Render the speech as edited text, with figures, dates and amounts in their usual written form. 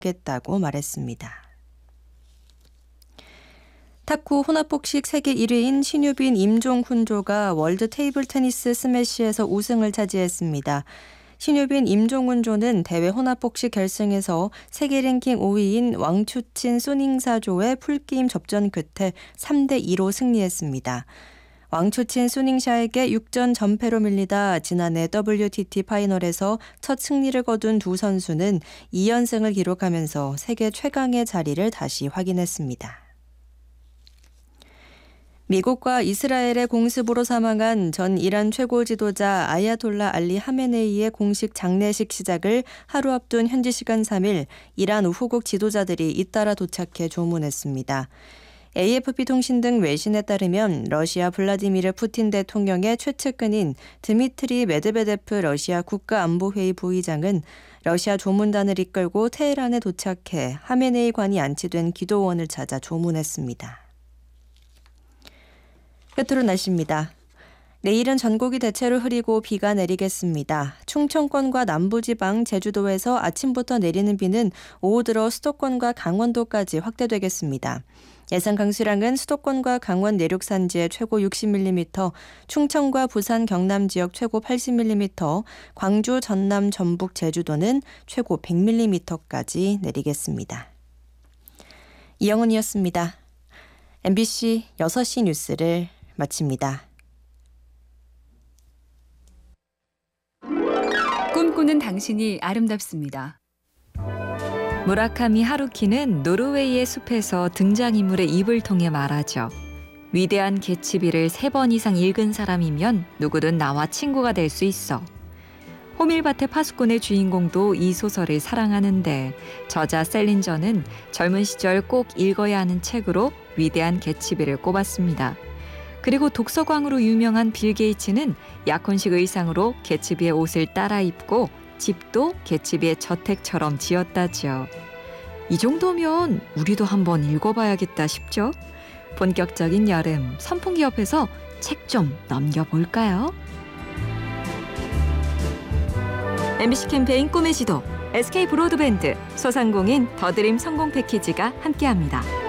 하겠다고 말했습니다. 탁구 혼합복식 세계 1위인 신유빈 임종훈조가 월드 테이블 테니스 스매시에서 우승을 차지했습니다. 신유빈 임종훈조는 대회 혼합복식 결승에서 세계 랭킹 5위인 왕추친 수닝사조의 풀게임 접전 끝에 3대2로 승리했습니다. 왕추친 수닝샤에게 6전 전패로 밀리다 지난해 WTT 파이널에서 첫 승리를 거둔 두 선수는 2연승을 기록하면서 세계 최강의 자리를 다시 확인했습니다. 미국과 이스라엘의 공습으로 사망한 전 이란 최고 지도자 아야톨라 알리 하메네이의 공식 장례식 시작을 하루 앞둔 현지 시간 3일 이란 우호국 지도자들이 잇따라 도착해 조문했습니다. AFP 통신 등 외신에 따르면 러시아 블라디미르 푸틴 대통령의 최측근인 드미트리 메드베데프 러시아 국가안보회의 부의장은 러시아 조문단을 이끌고 테헤란에 도착해 하메네이 관이 안치된 기도원을 찾아 조문했습니다. 끝으로 날씨입니다. 내일은 전국이 대체로 흐리고 비가 내리겠습니다. 충청권과 남부지방, 제주도에서 아침부터 내리는 비는 오후 들어 수도권과 강원도까지 확대되겠습니다. 예상 강수량은 수도권과 강원 내륙 산지에 최고 60mm, 충청과 부산, 경남 지역 최고 80mm, 광주, 전남, 전북, 제주도는 최고 100mm까지 내리겠습니다. 이영은이었습니다. MBC 6시 뉴스를 마칩니다. 꿈꾸는 당신이 아름답습니다. 무라카미 하루키는 노르웨이의 숲에서 등장인물의 입을 통해 말하죠. 위대한 개츠비를 3번 이상 읽은 사람이면 누구든 나와 친구가 될 수 있어. 호밀밭의 파수꾼의 주인공도 이 소설을 사랑하는데 저자 셀린저는 젊은 시절 꼭 읽어야 하는 책으로 위대한 개츠비를 꼽았습니다. 그리고 독서광으로 유명한 빌 게이츠는 약혼식 의상으로 개츠비의 옷을 따라 입고 집도 개츠비의 저택처럼 지었다죠. 이 정도면 우리도 한번 읽어봐야겠다 싶죠? 본격적인 여름, 선풍기 옆에서 책 좀 넘겨볼까요? MBC 캠페인 꿈의 지도, SK 브로드밴드, 소상공인 더드림 성공 패키지가 함께합니다.